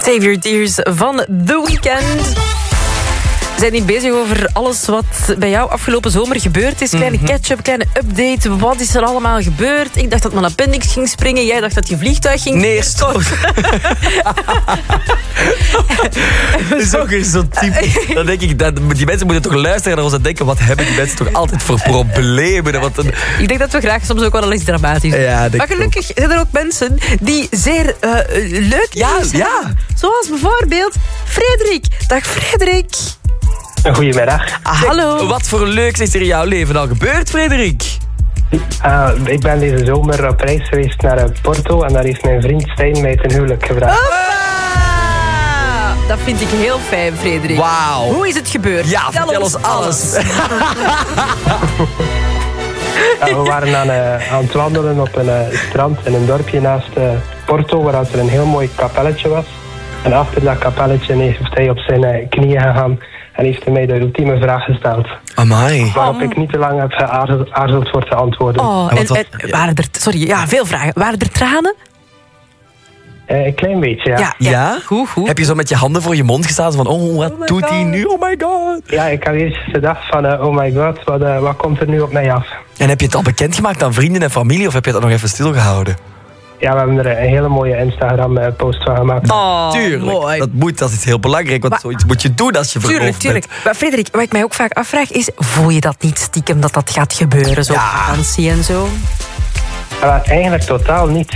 Save Your Tears van The Weeknd. We zijn niet bezig over alles wat bij jou afgelopen zomer gebeurd is. Kleine catch-up, kleine update. Wat is er allemaal gebeurd? Ik dacht dat mijn appendix ging springen. Jij dacht dat je vliegtuig ging... Nee, stop. Dat is ook eens zo'n type. Dan denk ik, die mensen moeten toch luisteren naar ons en denken... wat hebben die mensen toch altijd voor problemen? Ik denk dat we graag soms ook wel eens dramatisch doen. Ja, maar gelukkig zijn er ook mensen die zeer leuk nieuws hebben. Ja. Zoals bijvoorbeeld Frederik. Dag Frederik. Goedemiddag. Hallo. Wat voor leuks is er in jouw leven al gebeurd, Frederik? Ik ben deze zomer op reis geweest naar Porto en daar heeft mijn vriend Stijn mij ten huwelijk gevraagd. Dat vind ik heel fijn, Frederik. Wauw. Hoe is het gebeurd? Ja, vertel ons alles. We waren aan het wandelen op een strand in een dorpje naast Porto, waar er een heel mooi kapelletje was. En achter dat kapelletje heeft hij op zijn knieën gegaan en heeft hij mij de ultieme vraag gesteld. Amai. Waarop ik niet te lang heb geaarzeld voor te antwoorden. Waren er... Sorry, veel vragen. Waren er tranen? Een klein beetje, ja. Ja? Goed. Heb je zo met je handen voor je mond gestaan? Van, wat doet hij nu? Oh my god. Ja, ik had eerst gedacht van, oh my god, wat komt er nu op mij af? En heb je het al bekendgemaakt aan vrienden en familie? Of heb je dat nog even stilgehouden? Ja, we hebben er een hele mooie Instagram-post van gemaakt. Tuurlijk. Mooi. Dat is heel belangrijk, want zoiets moet je doen als je verloofd Tuurlijk. bent. Maar Frederik, wat ik mij ook vaak afvraag is... voel je dat niet stiekem dat gaat gebeuren? Zo op vakantie en zo? Eigenlijk totaal niet.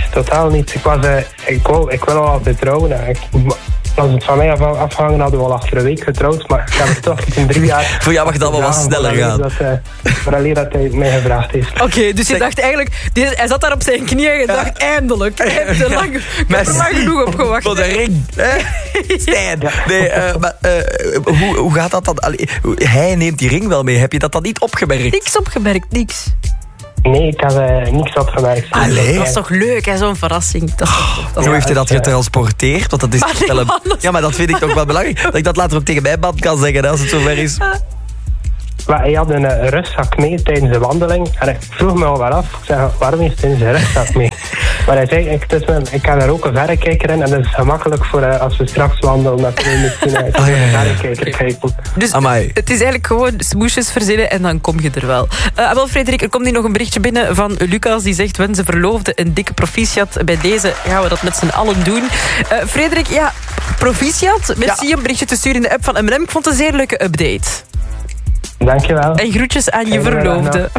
Ik wil al altijd trouwen. Als het van mij afhangen hadden we al achter een week getrouwd. Maar ik heb het toch in 3 jaar... Voor jou mag het allemaal wat sneller gaan. Vooraleer dat hij mij gevraagd heeft. Oké, dus je dacht eigenlijk... Hij zat daar op zijn knieën en dacht eindelijk. Ik heb er lang genoeg op gewacht. Voor de ring. Stijn. Nee, maar hoe gaat dat dan? Hij neemt die ring wel mee. Heb je dat dan niet opgemerkt? Niks opgemerkt, niks. Nee, ik heb niks opgemerkt. Allee. Dat is toch leuk, hè, zo'n verrassing. Hoe heeft hij dat getransporteerd? Want dat is ja, maar dat vind ik toch wel belangrijk. Dat ik dat later ook tegen mijn man kan zeggen, als het zover is. Maar hij had een rugzak mee tijdens de wandeling. En ik vroeg me al wel af. Ik zei, waarom heeft hij zijn rugzak mee? Maar hij zei, ik kan er ook een verrekijker in. En dat is gemakkelijk voor als we straks wandelen. Dat we misschien uit een verrekijker kijken. Dus het is eigenlijk gewoon smoesjes verzinnen en dan kom je er wel. Wel, Frederik, er komt hier nog een berichtje binnen van Lucas. Die zegt, wensen verloofde een dikke proficiat. Bij deze gaan we dat met z'n allen doen. Frederik, proficiat. Merci een berichtje te sturen in de app van M&M. Ik vond het een zeer leuke update. Dankjewel. En groetjes aan je verloofde.